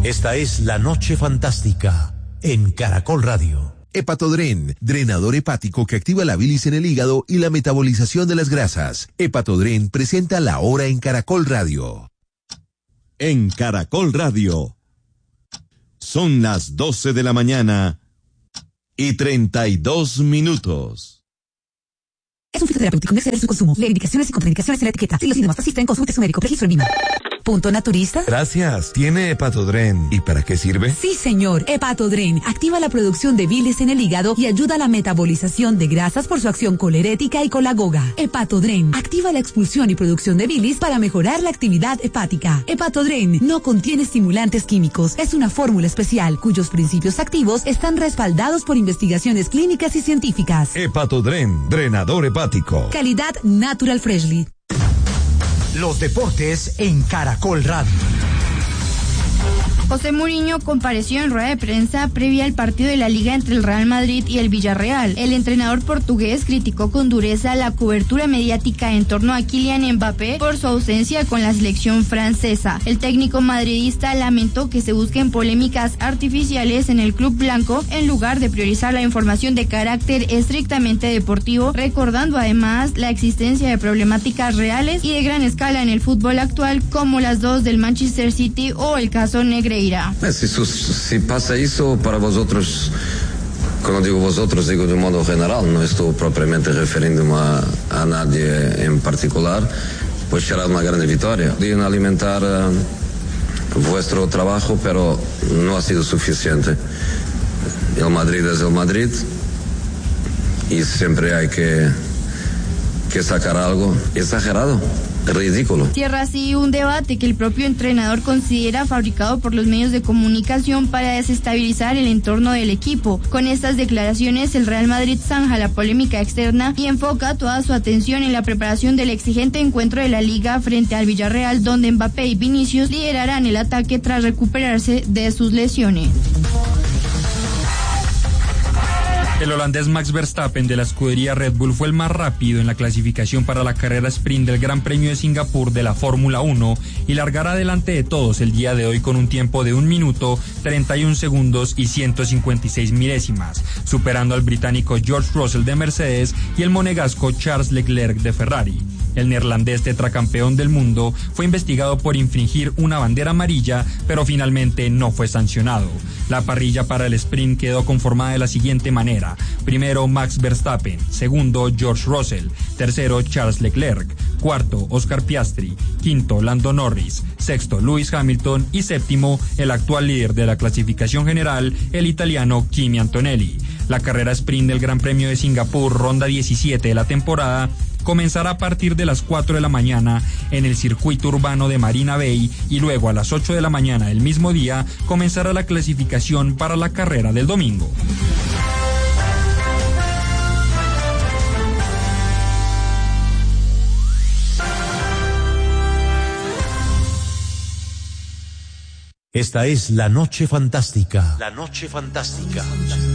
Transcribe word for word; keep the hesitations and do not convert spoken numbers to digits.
Esta es La Noche Fantástica en Caracol Radio. Hepatodren, drenador hepático que activa la bilis en el hígado y la metabolización de las grasas. Hepatodren presenta La Hora en Caracol Radio. En Caracol Radio. Son las doce de la mañana y treinta y dos minutos. Es un fitoterapéutico, no exceder su consumo. Lee indicaciones y contraindicaciones en la etiqueta. Si los síntomas persisten, consulte a su médico. Registro en I M A. ¿Punto naturista? Gracias. ¿Tiene Hepatodren? ¿Y para qué sirve? Sí, señor. Hepatodren activa la producción de bilis en el hígado y ayuda a la metabolización de grasas por su acción colerética y colagoga. Hepatodren activa la expulsión y producción de bilis para mejorar la actividad hepática. Hepatodren no contiene estimulantes químicos. Es una fórmula especial cuyos principios activos están respaldados por investigaciones clínicas y científicas. Hepatodren, drenador hepático. Calidad Natural Freshly. Los deportes en Caracol Radio. José Mourinho compareció en rueda de prensa previa al partido de la Liga entre el Real Madrid y el Villarreal. El entrenador portugués criticó con dureza la cobertura mediática en torno a Kylian Mbappé por su ausencia con la selección francesa. El técnico madridista lamentó que se busquen polémicas artificiales en el club blanco en lugar de priorizar la información de carácter estrictamente deportivo, recordando además la existencia de problemáticas reales y de gran escala en el fútbol actual, como las dos del Manchester City o el caso Negreira. Si, si pasa eso para vosotros, cuando digo vosotros, digo de modo general, no estoy propiamente refiriéndome a, a nadie en particular, pues será una gran victoria. Pueden alimentar uh, vuestro trabajo, pero no ha sido suficiente. El Madrid es el Madrid y siempre hay que, que sacar algo exagerado. Ridículo. Cierra así un debate que el propio entrenador considera fabricado por los medios de comunicación para desestabilizar el entorno del equipo. Con estas declaraciones, el Real Madrid zanja la polémica externa y enfoca toda su atención en la preparación del exigente encuentro de la Liga frente al Villarreal, donde Mbappé y Vinicius liderarán el ataque tras recuperarse de sus lesiones. El holandés Max Verstappen de la escudería Red Bull fue el más rápido en la clasificación para la carrera sprint del Gran Premio de Singapur de la Fórmula uno y largará delante de todos el día de hoy con un tiempo de un minuto, treinta y un segundos y ciento cincuenta y seis milésimas, superando al británico George Russell de Mercedes y el monegasco Charles Leclerc de Ferrari. El neerlandés tetracampeón del mundo fue investigado por infringir una bandera amarilla, pero finalmente no fue sancionado. La parrilla para el sprint quedó conformada de la siguiente manera: primero Max Verstappen, segundo George Russell, tercero Charles Leclerc, cuarto Oscar Piastri, quinto Lando Norris, sexto Lewis Hamilton y séptimo el actual líder de la clasificación general, el italiano Kimi Antonelli. La carrera sprint del Gran Premio de Singapur, ronda diecisiete de la temporada, comenzará a partir de las cuatro de la mañana en el circuito urbano de Marina Bay y luego a las ocho de la mañana del mismo día comenzará la clasificación para la carrera del domingo. Esta es La Noche Fantástica. La Noche Fantástica.